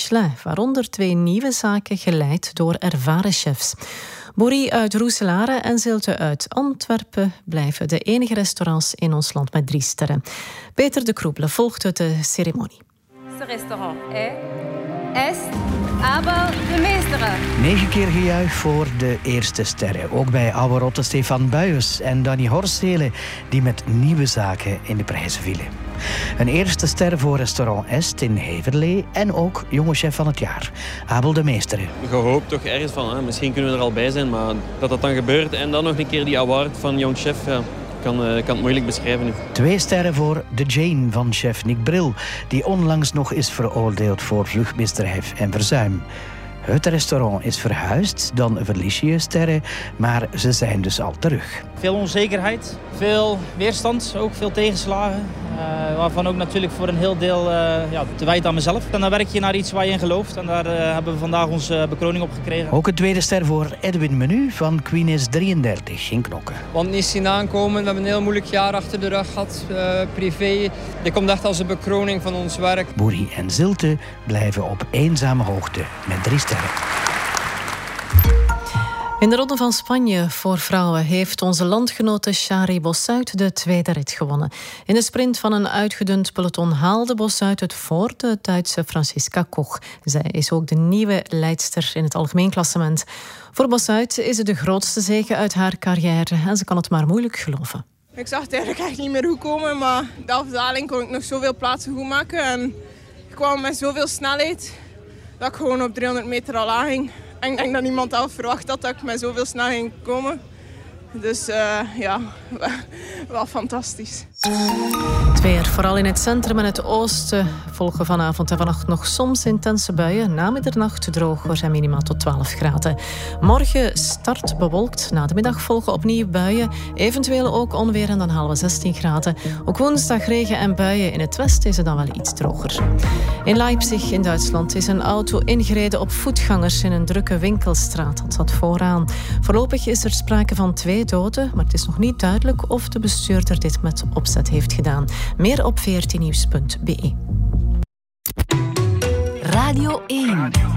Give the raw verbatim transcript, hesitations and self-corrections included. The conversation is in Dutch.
Michelin, waaronder twee nieuwe zaken geleid door ervaren chefs. Boerie uit Roeselare en Zilte uit Antwerpen blijven de enige restaurants in ons land met drie sterren. Peter de Kroebele volgt uit de ceremonie. Het restaurant is aber de meestere. Negen keer gejuich voor de eerste sterren. Ook bij oude rotte Stefan Buijers en Danny Horstele, die met nieuwe zaken in de prijzen vielen. Een eerste ster voor restaurant Est in Heverlee en ook jonge chef van het jaar, Abel de Meestere. Je hoopt toch ergens van, hè, misschien kunnen we er al bij zijn, maar dat dat dan gebeurt en dan nog een keer die award van jong chef, ja, kan, uh, kan het moeilijk beschrijven nu. Twee sterren voor de Jane van chef Nick Bril, die onlangs nog is veroordeeld voor vluchtmisdrijf en verzuim. Het restaurant is verhuisd, dan verlies je je sterren, maar ze zijn dus al terug. Veel onzekerheid, veel weerstand, ook veel tegenslagen. Uh, waarvan ook natuurlijk voor een heel deel uh, ja, te wijten aan mezelf. En dan werk je naar iets waar je in gelooft en daar uh, hebben we vandaag onze bekroning op gekregen. Ook een tweede ster voor Edwin Menu van Queen's drieëndertig in Knokke. Want niet zien aankomen, we hebben een heel moeilijk jaar achter de rug gehad, uh, privé. Dit komt echt als een bekroning van ons werk. Boerie en Zilte blijven op eenzame hoogte met drie sterren. In de Ronde van Spanje voor vrouwen heeft onze landgenote Shari Bossuit de tweede rit gewonnen. In de sprint van een uitgedund peloton haalde Bossuit het voor de Duitse Franziska Koch. Zij is ook de nieuwe leidster in het algemeen klassement. Voor Bossuit is het de grootste zege uit haar carrière en ze kan het maar moeilijk geloven. Ik zag het eigenlijk echt niet meer goed komen, maar de afdaling kon ik nog zoveel plaatsen goed maken. En ik kwam met zoveel snelheid dat ik gewoon op driehonderd meter al aanging. En ik denk dat niemand al verwacht had dat ik met zoveel snel ging komen. Dus uh, ja, wel fantastisch. Het weer, vooral in het centrum en het oosten, volgen vanavond en vannacht nog soms intense buien. Na middernacht droger en minimaal tot twaalf graden. Morgen start bewolkt, na de middag volgen opnieuw buien. Eventueel ook onweer en dan halen we zestien graden. Ook woensdag regen en buien. In het westen is het dan wel iets droger. In Leipzig in Duitsland is een auto ingereden op voetgangers in een drukke winkelstraat. Dat zat vooraan. Voorlopig is er sprake van twee doden, maar het is nog niet duidelijk of de bestuurder dit met opzet heeft gedaan. Meer op veertien nieuws punt be. Radio één.